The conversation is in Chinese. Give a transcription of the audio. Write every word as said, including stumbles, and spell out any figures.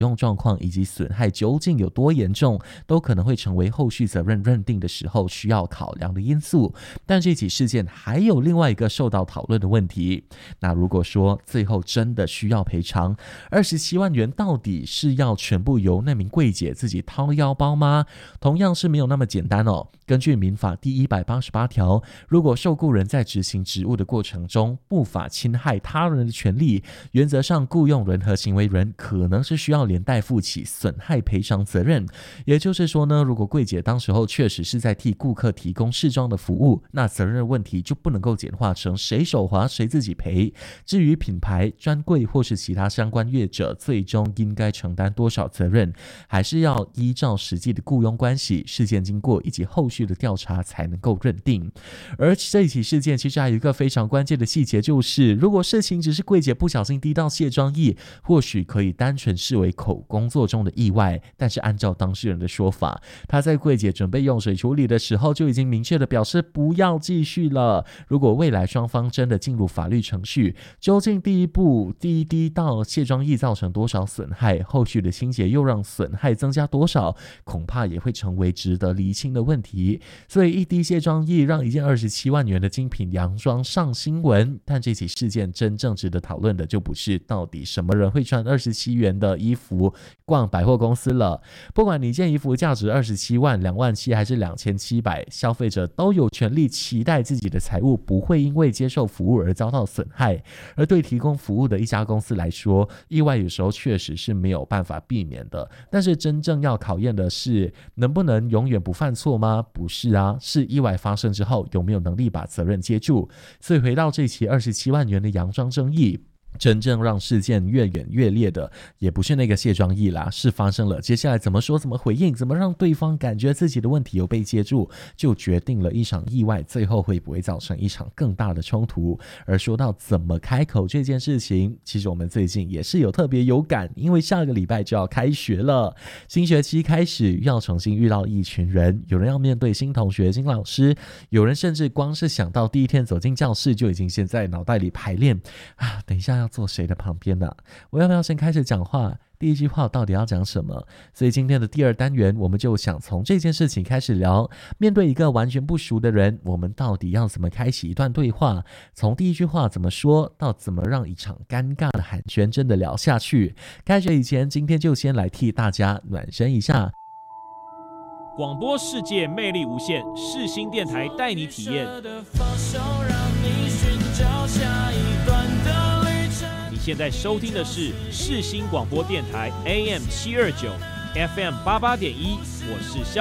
用状况以及损害究竟有多严重，都可能会成为后续责任认定的时候需要考量的因素。但这起事件还有另外一个受到讨论的问题，那如果说最后真的需要赔偿，二十七万元到底是要全部由那名柜姐自己掏腰包吗？同样是没有那么简单哦。根据民法第一百八十八条，如果受雇人在执行职务的过程中不法侵害他人的权利，原则上雇用人和行为人可能是需要连带负起损害赔偿责任。也就是说呢，如果柜姐当时候确实是在替顾客提供适装的服务，那责任问题就不能够简化成谁手滑谁自己赔。至于品牌、专柜或是其他相关业者最终应该承担多少责任，还是要依照实际的雇佣关系、事件经过以及后续的调查才能够认定。而这一起事件其实还有一个非常关键的细节，就是如果事情只是柜姐不小心滴到卸妆液，或许可以单纯视为口工作中的意外，但是按照当事人的说法，他在柜姐准备用水处理的时候就已经明确的表示不要继续了。如果未来双方真的进入法律程序，究竟第一步第一滴到卸妆液造成多少损害，后续的清洁又让损害增加多少，恐怕也会成为值得厘清的问题。所以一滴卸妆液让一件二十七万元的精品洋装上新闻，但这起事件真正值得讨论的就不是到底什么人会穿二十七元的衣服逛百货公司了。不管你一件衣服价值二十七万、两万七还是两千七百，消费者都有权利期待自己的财物不会因为接受服务而遭到损害。而对提供服务的一家公司来说，意外有时候确实是没有办法避免的，但是真正要考验的是能不能永远不犯错吗？不是啊，是意外发生之后有没有能力把责任接住。所以回到这起二十七万元的洋装争议，真正让事件越演越烈的也不是那个卸妆液啦，是发生了接下来怎么说怎么回应，怎么让对方感觉自己的问题有被接住，就决定了一场意外最后会不会造成一场更大的冲突。而说到怎么开口这件事情，其实我们最近也是有特别有感，因为下个礼拜就要开学了，新学期开始要重新遇到一群人，有人要面对新同学新老师，有人甚至光是想到第一天走进教室就已经先在脑袋里排练啊，等一下要坐谁的旁边呢、啊？我要不要先开始讲话？第一句话到底要讲什么？所以今天的第二单元，我们就想从这件事情开始聊。面对一个完全不熟的人，我们到底要怎么开启一段对话？从第一句话怎么说，到怎么让一场尴尬的寒暄真的聊下去？开学以前，今天就先来替大家暖身一下。 广播世界魅力无限，世新电台带你体验。你现在收听的是世新广播电台 A M 七二九 F M 八八点一，我是肖。